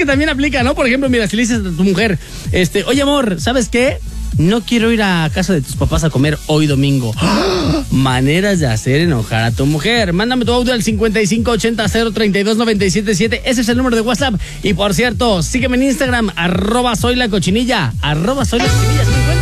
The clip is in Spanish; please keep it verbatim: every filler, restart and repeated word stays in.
que también aplica, ¿no? Por ejemplo, mira, si le dices a tu mujer, este, oye, amor, ¿sabes qué? No quiero ir a casa de tus papás a comer hoy domingo. ¡Ah! Maneras de hacer enojar a tu mujer. Mándame tu audio al cincuenta y cinco ochenta cero treinta y dos noventa y siete siete. Ese es el número de WhatsApp. Y por cierto, sígueme en Instagram, arroba soy la cochinilla, arroba soy la cochinilla.